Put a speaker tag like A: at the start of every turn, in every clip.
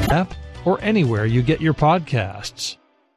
A: app or anywhere you get your podcasts.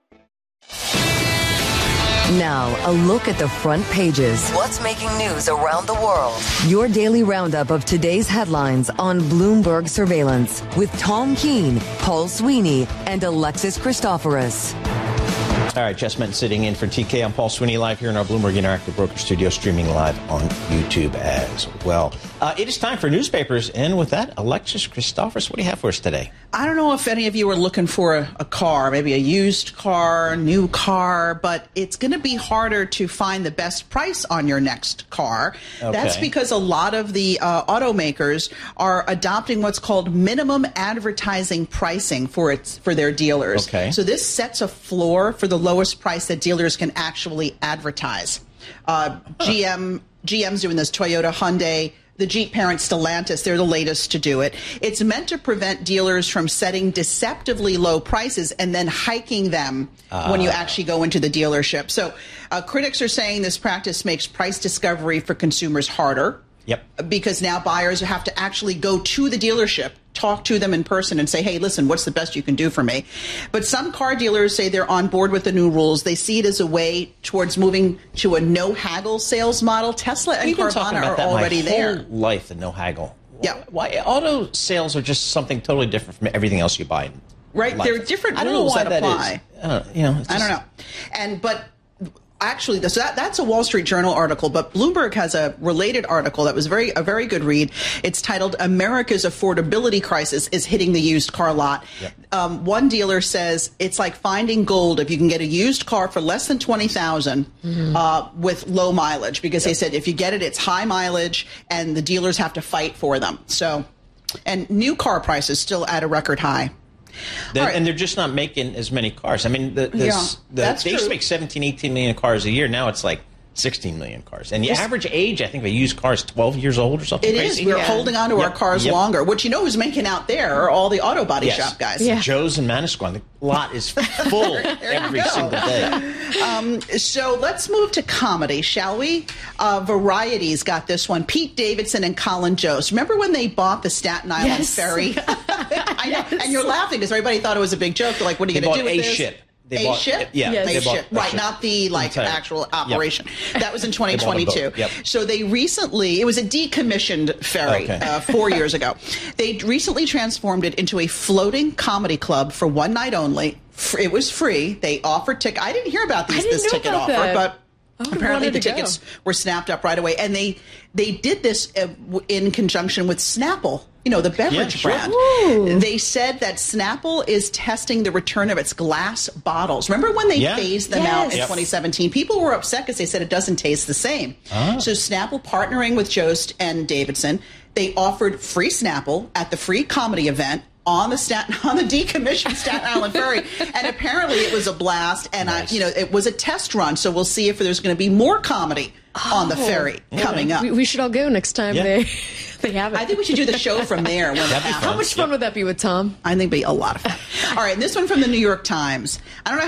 B: Now, a look at the front pages. What's making news around the world? Your daily roundup of today's headlines on Bloomberg Surveillance with Tom Keene, Paul Sweeney, and Alexis Christoforous.
C: All right, Jess Minton sitting in for TK. I'm Paul Sweeney, live here in our Bloomberg Interactive Broker Studio, streaming live on YouTube as well. It is time for newspapers, and with that, Alexis Christoforous, what do you have for us today?
D: I don't know if any of you are looking for a car, maybe a used car, new car, but it's going to be harder to find the best price on your next car. Okay. That's because a lot of the automakers are adopting what's called minimum advertising pricing for their dealers.
C: Okay.
D: So this sets a floor for the lowest price that dealers can actually advertise. GM's doing this, Toyota, Hyundai, the Jeep parent Stellantis, they're the latest to do it. It's meant to prevent dealers from setting deceptively low prices and then hiking them when you actually go into the dealership. So critics are saying this practice makes price discovery for consumers harder. Yep. Because now buyers have to actually go to the dealership, talk to them in person and say, hey, listen, what's the best you can do for me? But some car dealers say they're on board with the new rules. They see it as a way towards moving to a no-haggle sales model. Tesla and Carvana are already there.
C: Whole life, the no-haggle.
D: Yeah.
C: Why auto sales are just something totally different from everything else you buy.
D: Right. There are different rules that apply.
C: I don't
D: know. But actually, that's a Wall Street Journal article, but Bloomberg has a related article that was a very good read. It's titled, America's Affordability Crisis is Hitting the Used Car Lot. Yep. One dealer says it's like finding gold if you can get a used car for less than $20,000 with low mileage, because they said if you get it, it's high mileage and the dealers have to fight for them. So, and new car prices still at a record high.
C: And they're just not making as many cars. I mean, they used to make 17, 18 million cars a year. Now it's like 16 million cars. And the average age, I think, of a used car is 12 years old or something crazy.
D: It is. We're holding on to our cars longer. Which, you know who's making out there are all the auto body shop guys.
C: Yeah. Joe's and Manasquan. The lot is full every single day.
D: So let's move to comedy, shall we? Variety's got this one. Pete Davidson and Colin Jost. Remember when they bought the Staten Island ferry? I know. And you're laughing because everybody thought it was a big joke. They're like, what are you going to do with this?
C: Ship.
D: A ship?
C: Yeah.
D: Ship. Right, not the actual operation. Yep. That was in 2022. Yep. So they recently, it was a decommissioned ferry 4 years ago. They recently transformed it into a floating comedy club for one night only. It was free. They offered tickets. I didn't hear about this ticket offer, but apparently the tickets were snapped up right away. And they did this in conjunction with Snapple. You know, the beverage brand. Ooh. They said that Snapple is testing the return of its glass bottles. Remember when they phased them out in 2017? People were upset because they said it doesn't taste the same. So Snapple, partnering with Jost and Davidson, they offered free Snapple at the free comedy event on the decommissioned Staten Island ferry, and apparently it was a blast. And it was a test run, so we'll see if there's going to be more comedy on the ferry coming up.
E: We should all go next time they have it.
D: I think we should do the show from there.
E: How much fun would that be with Tom?
D: I think it'd be a lot of fun. All right, and this one from the New York Times. I don't know